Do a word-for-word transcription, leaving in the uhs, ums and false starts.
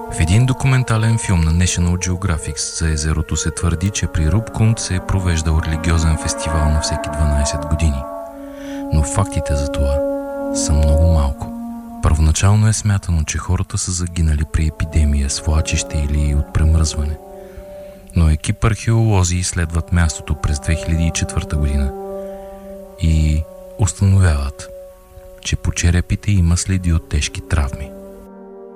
В един документален филм на National Geographic за езерото се твърди, че при Рупкунд се е провеждал религиозен фестивал на всеки дванайсет години. Но фактите за това са много малко. Първоначално е смятано, че хората са загинали при епидемия, свлачище или от премръзване. Но екип археолози изследват мястото през две хиляди и четвърта година и установяват, че по черепите има следи от тежки травми.